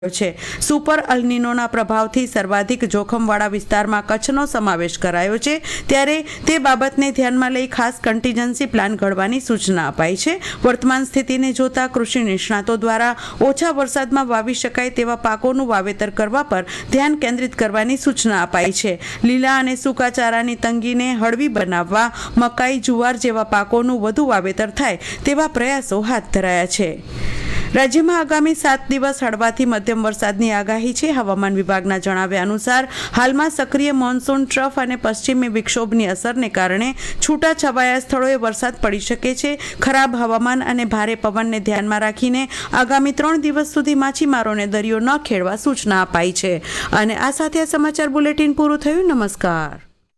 છે। સુપર અલ્નિનોના પ્રભાવથી સર્વાધિક જોખમવાળા વિસ્તારમાં કચ્છનો સમાવેશ કરાયો છે, ત્યારે તે બાબતને ધ્યાનમાં લઈ ખાસ કન્ટીજન્સી પ્લાન ઘડવાની સૂચના અપાઈ છે। વર્તમાન સ્થિતિને જોતા કૃષિ નિષ્ણાતો દ્વારા ઓછા વરસાદમાં વાવી શકાય તેવા પાકોનું વાવેતર કરવા પર ધ્યાન કેન્દ્રિત કરવાની સૂચના અપાઈ છે। લીલા અને સૂકા ચારાની તંગીને હળવી બનાવવા મકાઈ, જુવાર જેવા પાકોનું વધુ વાવેતર થાય તેવા પ્રયાસો હાથ ધરાયા છે। રાજ્યમાં આગામી 7 દિવસ હળવાથી મધ્યમ વરસાદની આગાહી છે। હવામાન વિભાગના જણાવ્યા અનુસાર હાલમાં સક્રિય મોન્સૂન ટ્રફ અને પશ્ચિમી વિક્ષોભની અસરને કારણે છૂટાછવાયા સ્થળોએ વરસાદ પડી શકે છે। ખરાબ હવામાન અને ભારે પવનને ધ્યાનમાં રાખીને આગામી 3 દિવસ સુધી માછીમારોને દરિયો ન ખેડવા સૂચના અપાઈ છે। અને આ સાથે આ સમાચાર બુલેટિન પૂરું થયું। નમસ્કાર।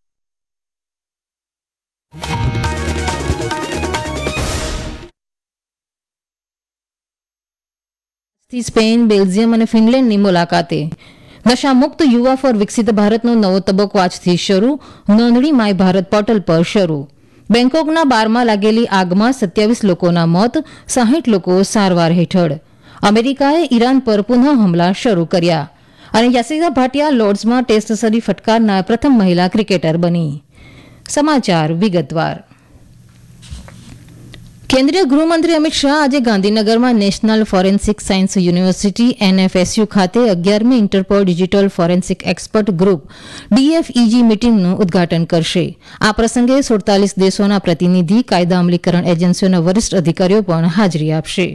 સ્પેન, બેલ્જિયમ અને ફિનલેન્ડની મુલાકાતે નશામુક્ત યુવા ફોર વિકસિત ભારતનો નવો તબક્કો આજથી શરૂ। નોંધણી માય ભારત પોર્ટલ પર શરૂ। બેંકોકના બારમાં લાગેલી આગમાં 27 લોકોના મોત, 60 લોકો સારવાર હેઠળ। અમેરિકાએ ઈરાન પર પુનઃ હુમલા શરૂ કર્યા અને યાસિકા ભાટિયા લોર્ડ્સમાં ટેસ્ટ સદી ફટકારનાર પ્રથમ મહિલા ક્રિકેટર બની। સમાચાર વિગતવાર। કેન્દ્રીય ગૃહમંત્રી અમિત શાહ આજે ગાંધીનગરમાં national forensic science university NFSU ખાતે 11મી Interpol digital forensic expert group DFEG મીટિંગનું ઉદ્ઘાટન કરશે। આ પ્રસંગે 47 દેશોના પ્રતિનિધિ, કાયદા અમલીકરણ એજન્સીઓના વરિષ્ઠ અધિકારીઓ પણ હાજરી આપશે।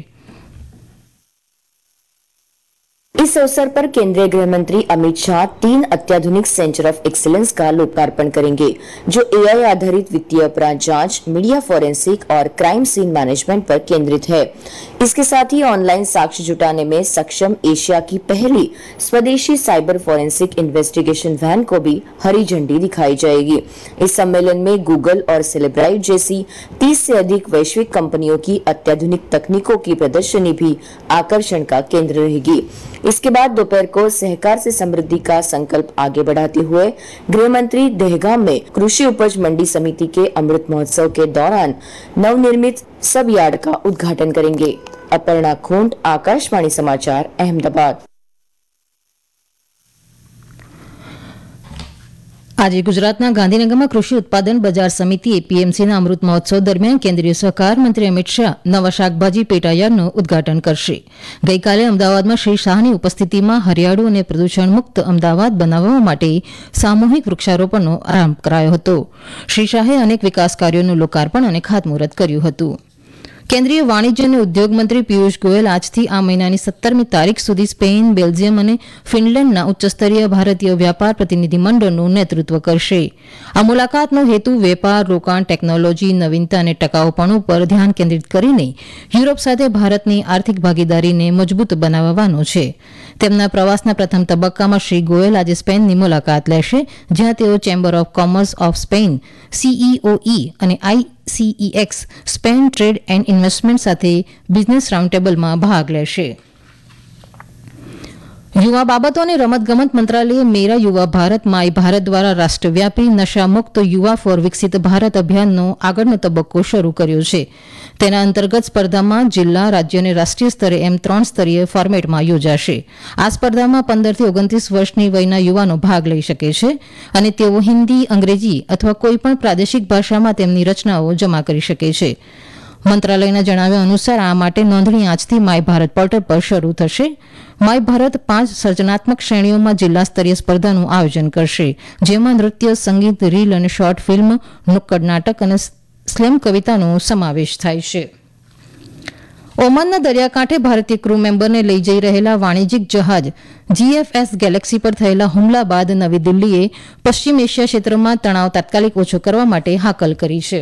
इस अवसर पर केंद्रीय गृह मंत्री अमित शाह 3 अत्याधुनिक सेंटर ऑफ एक्सीलेंस का लोकार्पण करेंगे, जो AI आधारित वित्तीय अपराध जांच, मीडिया फॉरेंसिक और क्राइम सीन मैनेजमेंट पर केंद्रित है। इसके साथ ही ऑनलाइन साक्ष्य जुटाने में सक्षम एशिया की पहली स्वदेशी साइबर फॉरेंसिक इन्वेस्टिगेशन वैन को भी हरी झंडी दिखाई जाएगी। इस सम्मेलन में गूगल और सेलेब्राइट जैसी 30 से अधिक वैश्विक कंपनियों की अत्याधुनिक तकनीकों की प्रदर्शनी भी आकर्षण का केंद्र रहेगी। इसके बाद दोपहर को सहकार से समृद्धि का संकल्प आगे बढ़ाते हुए गृह मंत्री दहगाम में कृषि उपज मंडी समिति के अमृत महोत्सव के दौरान नवनिर्मित सब यार्ड का उद्घाटन करेंगे। अपर्णा खोंड, आकाशवाणी समाचार, अहमदाबाद। આજે ગુજરાતના ગાંધીનગરમાં કૃષિ ઉત્પાદન બજાર સમિતિ APMCના અમૃત મહોત્સવ દરમિયાન કેન્દ્રીય સહકાર મંત્રી અમિત શાહ નવા શાકભાજી પેટાયાર્ડનું ઉદ્ઘાટન કરશે। ગઈકાલે અમદાવાદમાં શ્રી શાહની ઉપસ્થિતિમાં હરિયાળું અને પ્રદૂષણ મુક્ત અમદાવાદ બનાવવા માટે સામૂહિક વૃક્ષારોપણનો આરંભ કરાયો હતો। શ્રી શાહે અનેક વિકાસ કાર્યોનું લોકાર્પણ અને ખાતમુહૂર્ત કર્યું હતું। કેન્દ્રીય વાણિજ્ય અને ઉદ્યોગ મંત્રી પિયુષ ગોયલ આજથી આ મહિનાની 17મી તારીખ સુધી સ્પેન, બેલ્જિયમ અને ફિનલેન્ડના ઉચ્ચસ્તરીય ભારતીય વ્યાપાર પ્રતિનિધિમંડળનું નેતૃત્વ કરશે। આ મુલાકાતનો હેતુ વેપાર, રોકાણ, ટેકનોલોજી, નવીનતા અને ટકાઉપણું પર ધ્યાન કેન્દ્રિત કરીને યુરોપ સાથે ભારતની આર્થિક ભાગીદારીને મજબૂત બનાવવાનો છે। તેમના પ્રવાસના પ્રથમ તબક્કામાં શ્રી ગોયલ આજે સ્પેનની મુલાકાત લેશે, જ્યાં તેઓ chamber of commerce of Spain CEOE અને ICEX Spain trade and investment સાથે બિઝનેસ રાઉન્ડ ટેબલમાં ભાગ લેશે। યુવા બાબતો અને રમતગમત મંત્રાલયે મેરા યુવા ભારત માય ભારત દ્વારા રાષ્ટ્રવ્યાપી નશામુક્ત યુવા ફોર વિકસિત ભારત અભિયાનનો આગળનો તબક્કો શરૂ કર્યો છે। તેના અંતર્ગત સ્પર્ધામાં જિલ્લા, રાજ્ય અને રાષ્ટ્રીય સ્તરે એમ 3 સ્તરીય ફોર્મેટમાં યોજાશે। આ સ્પર્ધામાં 15 થી 29 વર્ષની વયના યુવાનો ભાગ લઈ શકે છે અને તેઓ હિન્દી, અંગ્રેજી અથવા કોઈપણ પ્રાદેશિક ભાષામાં તેમની રચનાઓ જમા કરી શકે છે। મંત્રાલયના જણાવ્યા અનુસાર આ માટે નોંધણી આજથી માય ભારત પોર્ટલ પર શરૂ થશે। માય ભારત 5 સર્જનાત્મક શ્રેણીઓમાં જિલ્લા સ્તરીય સ્પર્ધાનું આયોજન કરશે, જેમાં નૃત્ય, સંગીત, રીલ અને શોર્ટ ફિલ્મ, નુક્કડ નાટક અને સ્લેમ કવિતાનો સમાવેશ થાય છે। ઓમાનના દરિયાકાંઠે ભારતીય ક્રૂ મેમ્બરને લઈ જઈ રહેલા વાણિજ્યિક જહાજ GFS ગેલેક્સી પર થયેલા હુમલા બાદ નવી દિલ્હીએ પશ્ચિમ એશિયા ક્ષેત્રમાં તણાવ તાત્કાલિક ઓછો કરવા માટે હાકલ કરી છે।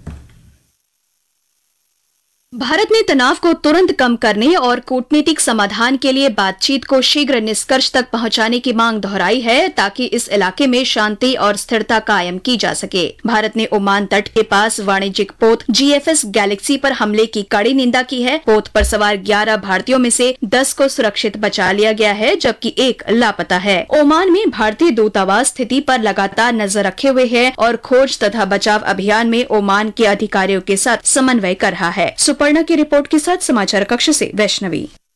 भारत ने तनाव को तुरंत कम करने और कूटनीतिक समाधान के लिए बातचीत को शीघ्र निष्कर्ष तक पहुंचाने की मांग दोहराई है, ताकि इस इलाके में शांति और स्थिरता कायम की जा सके। भारत ने ओमान तट के पास वाणिज्यिक पोत GFS गैलेक्सी पर हमले की कड़ी निंदा की है। पोत पर सवार 11 भारतीयों में से 10 को सुरक्षित बचा लिया गया है, जबकि एक लापता है। ओमान में भारतीय दूतावास स्थिति पर लगातार नजर रखे हुए है और खोज तथा बचाव अभियान में ओमान के अधिकारियों के साथ समन्वय कर रहा है। सुपर्णा की रिपोर्ट के साथ समाचार कक्ष से वैष्णवी।